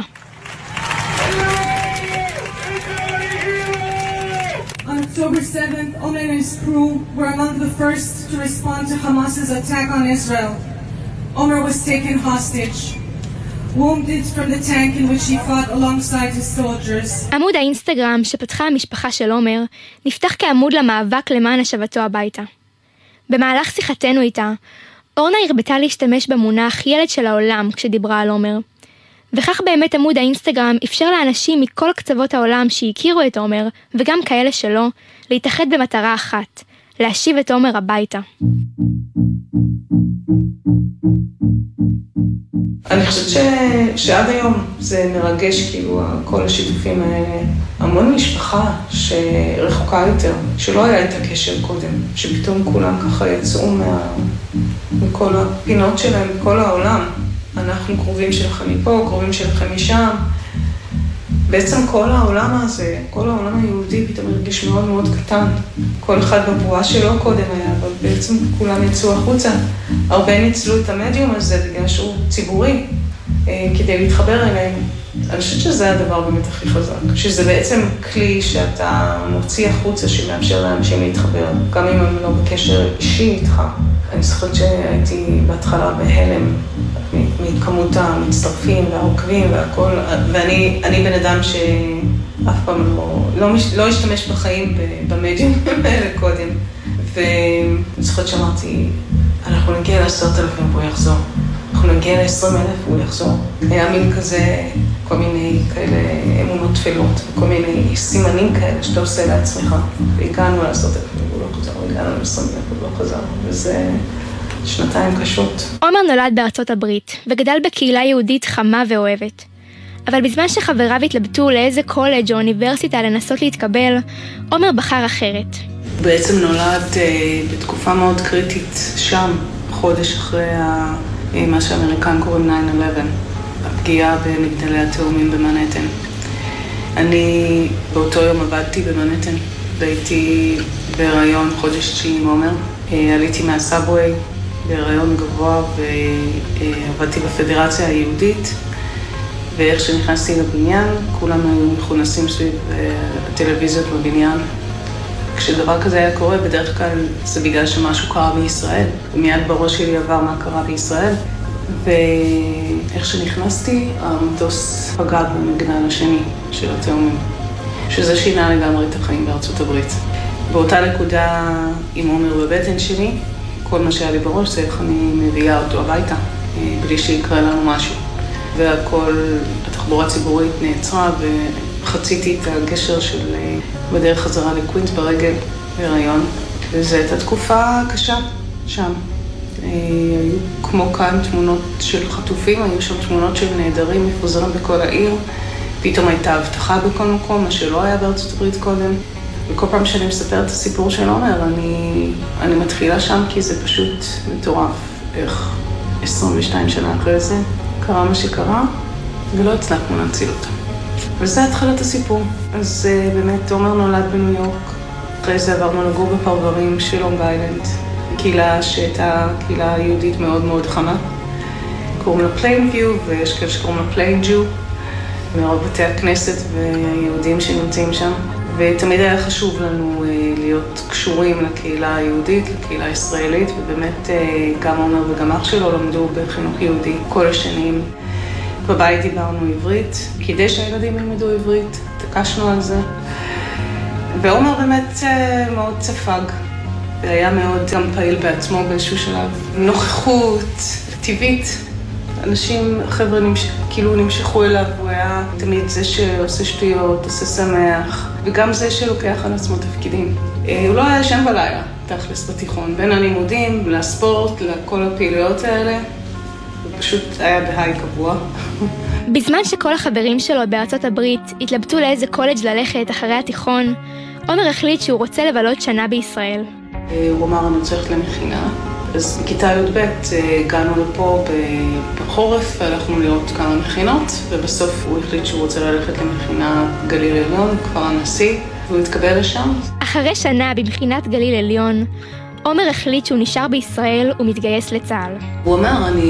On October seventh, Omer and his crew were among the first to respond to Hamas's attack on Israel. Omer was taken hostage, wounded from the tank in which he fought alongside his soldiers. עמוד האינסטגרם שפתחה המשפחה של עומר נפתח כעמוד למאבק למען השבתו הביתה. במהלך שיחתנו איתה, אורנה הרבתה להשתמש במונח ילד של העולם כשדיברה על עומר. וכך באמת עמוד האינסטגרם אפשר לאנשים מכל קצוות העולם שהכירו את עומר, וגם כאלה שלא, להתאחד במטרה אחת, להשיב את עומר הביתה. אני חושבת ש... שעד היום זה מרגש, כאילו, כל השיתופים האלה. המון משפחה שרחוקה יותר, שלא היה את הקשר קודם, שפתאום כולם ככה יצאו מה... מכל הפינות שלהם, מכל העולם. אנחנו קרובים שלכם מפה, קרובים שלכם משם. בעצם כל העולם הזה, כל העולם היהודי פתאום הרגיש מאוד מאוד קטן. כל אחד בבועה שלו קודם היה, אבל בעצם כולם יצאו החוצה. הרבה ניצלו את המדיום הזה בגלל שהוא ציבורי, כדי להתחבר אליהם. אני חושבת שזה הדבר באמת הכי חזק, שזה בעצם כלי שאתה מוציא החוצה שמאפשר לאנשים להתחבר, גם אם הם לא בקשר אישי איתך. אני זוכרת שהייתי בהתחלה בהלם מכמות המצטרפים והעוקבים והכל, ואני אני בן אדם שאף פעם לא, לא, לא השתמש בחיים במדיום האלה קודם. ואני זוכרת שאמרתי, אנחנו נגיע לעשרת אלפים והוא יחזור. אנחנו נגיע ל-עשרים אלף והוא יחזור. היה מין כזה, כל מיני כאלה אמונות תפלות, וכל מיני סימנים כאלה שאתה עושה לעצמך. והגענו לעשרת אלפים והוא לא חזר, והגענו ל-עשרים אלף והוא לא חזר, וזה שנתיים קשות. עומר נולד בארצות הברית, וגדל בקהילה יהודית חמה ואוהבת. אבל בזמן שחבריו התלבטו לאיזה קולג' או אוניברסיטה לנסות להתקבל, עומר בחר אחרת. בעצם נולד בתקופה מאוד קריטית שם, חודש אחרי מה שהאמריקאים קוראים נאין אלבן, הפגיעה במגדלי התאומים במנהטן. אני באותו יום עבדתי במנהטן, והייתי בהיריון חודש תשיעי עם עומר. עליתי מהסאבווי בהיריון גבוה ועבדתי בפדרציה היהודית, ואיך שנכנסתי לבניין, כולם היו מכונסים סביב הטלוויזיות בבניין. כשדבר כזה היה קורה, בדרך כלל זה בגלל שמשהו קרה בישראל. ומיד בראש שלי עבר מה קרה בישראל. ואיך שנכנסתי, המטוס פגע במגדל השני של התאומים. שזה שינה לגמרי את החיים בארצות הברית. באותה נקודה עם עומר בבטן שלי, כל מה שהיה לי בראש זה איך אני מביאה אותו הביתה, בלי שיקרה לנו משהו. והכל, התחבורה הציבורית נעצרה וחציתי את הגשר של בדרך חזרה לקווינס ברגל בהיריון. וזו הייתה תקופה קשה שם. היו כמו כאן תמונות של חטופים, היו שם תמונות של נהדרים מפוזרים בכל העיר. פתאום הייתה הבטחה בכל מקום, מה שלא היה בארצות הברית קודם. וכל פעם שאני מספרת את הסיפור של עומר, אני, אני מתחילה שם כי זה פשוט מטורף. איך עשרים ושתיים שנה אחרי זה קרה מה שקרה, ולא הצלחנו להציל אותה. וזה התחלת הסיפור. אז באמת עומר נולד בניו יורק. אחרי זה עברנו לגור בפרברים של לונג איילנד. קהילה שהייתה קהילה יהודית מאוד מאוד חמה. קוראים לה פליינביו, ויש כאלה שקוראים לה פליינג'ו. מרוב בתי הכנסת והיהודים שנמצאים שם. ותמיד היה חשוב לנו להיות קשורים לקהילה היהודית, לקהילה הישראלית, ובאמת גם עומר וגם אח שלו למדו בחינוך יהודי כל השנים. בבית דיברנו עברית, כדי שהילדים ילמדו עברית, התעקשנו על זה. ועומר באמת מאוד ספג, והיה מאוד גם פעיל בעצמו באיזשהו שלב. נוכחות טבעית, אנשים, חבר'ה נמש... כאילו נמשכו אליו, הוא היה תמיד זה שעושה שטויות, עושה שמח, וגם זה שלוקח על עצמו תפקידים. הוא לא היה ישן בלילה, תכלס בתיכון, בין הלימודים, לספורט, לכל הפעילויות האלה. הוא פשוט היה בהיי קבוע. בזמן שכל החברים שלו בארצות הברית התלבטו לאיזה קולג' ללכת אחרי התיכון, עומר החליט שהוא רוצה לבלות שנה בישראל. הוא אמר, אני צריך למכינה. אז בכיתה י"ב הגענו לפה בחורף, הלכנו לראות כמה מכינות, ובסוף הוא החליט שהוא רוצה ללכת למכינה גליל עליון, כפר הנשיא, והוא התקבל לשם. אחרי שנה במכינת גליל עליון, עומר החליט שהוא נשאר בישראל ומתגייס לצה"ל. הוא אומר, אני